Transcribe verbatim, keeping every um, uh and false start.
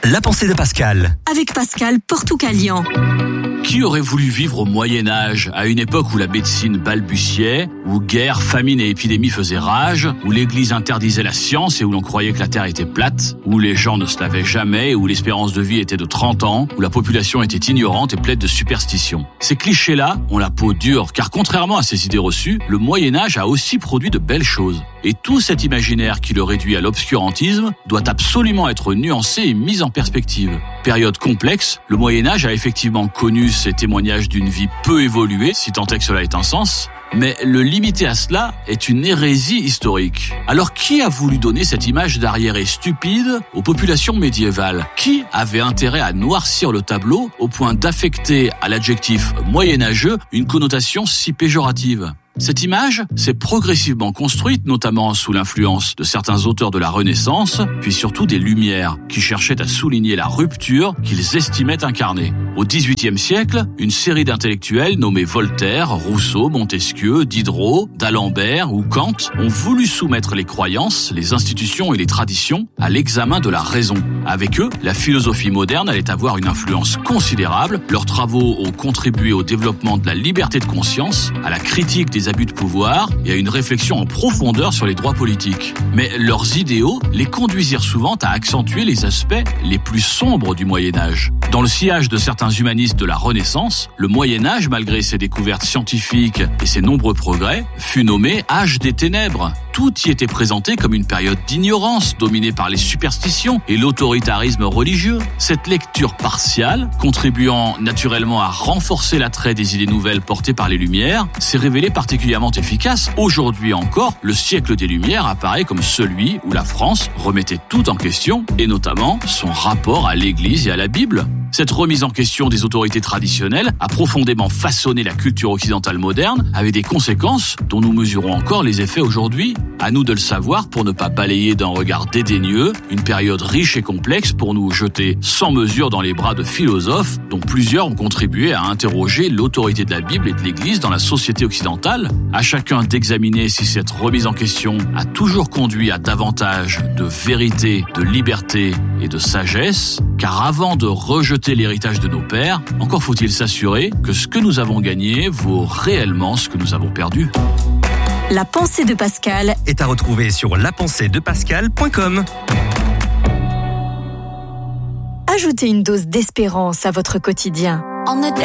La pensée de Pascal. Avec Pascal Portucalian. Qui aurait voulu vivre au Moyen-Âge, à une époque où la médecine balbutiait, où guerre, famine et épidémie faisaient rage, où l'Église interdisait la science et où l'on croyait que la Terre était plate, où les gens ne se lavaient jamais, où l'espérance de vie était de trente ans, où la population était ignorante et pleine de superstitions. Ces clichés-là ont la peau dure, car contrairement à ces idées reçues, le Moyen-Âge a aussi produit de belles choses. Et tout cet imaginaire qui le réduit à l'obscurantisme doit absolument être nuancé et mis en perspective. Période complexe, le Moyen-Âge a effectivement connu ces témoignages d'une vie peu évoluée, si tant est que cela ait un sens, mais le limiter à cela est une hérésie historique. Alors qui a voulu donner cette image d'arriéré stupide aux populations médiévales ? Qui avait intérêt à noircir le tableau au point d'affecter à l'adjectif moyenâgeux une connotation si péjorative ? Cette image s'est progressivement construite, notamment sous l'influence de certains auteurs de la Renaissance, puis surtout des Lumières, qui cherchaient à souligner la rupture qu'ils estimaient incarner. Au dix-huitième siècle, une série d'intellectuels nommés Voltaire, Rousseau, Montesquieu, Diderot, d'Alembert ou Kant ont voulu soumettre les croyances, les institutions et les traditions à l'examen de la raison. Avec eux, la philosophie moderne allait avoir une influence considérable. Leurs travaux ont contribué au développement de la liberté de conscience, à la critique des abus de pouvoir et à une réflexion en profondeur sur les droits politiques. Mais leurs idéaux les conduisirent souvent à accentuer les aspects les plus sombres du Moyen-Âge. Dans le sillage de certains humanistes de la Renaissance, le Moyen-Âge, malgré ses découvertes scientifiques et ses nombreux progrès, fut nommé âge des ténèbres. Tout y était présenté comme une période d'ignorance dominée par les superstitions et l'autoritarisme religieux. Cette lecture partiale, contribuant naturellement à renforcer l'attrait des idées nouvelles portées par les Lumières, s'est révélée particulièrement efficace. Aujourd'hui encore, le siècle des Lumières apparaît comme celui où la France remettait tout en question, et notamment son rapport à l'Église et à la Bible. Cette remise en question des autorités traditionnelles a profondément façonné la culture occidentale moderne, avec des conséquences dont nous mesurons encore les effets aujourd'hui. À nous de le savoir pour ne pas balayer d'un regard dédaigneux une période riche et complexe pour nous jeter sans mesure dans les bras de philosophes dont plusieurs ont contribué à interroger l'autorité de la Bible et de l'Église dans la société occidentale. À chacun d'examiner si cette remise en question a toujours conduit à davantage de vérité, de liberté et de sagesse, car avant de rejeter l'héritage de nos pères, encore faut-il s'assurer que ce que nous avons gagné vaut réellement ce que nous avons perdu. La pensée de Pascal Est à retrouver sur la pensée de pascal point com. Ajoutez une dose d'espérance à votre quotidien.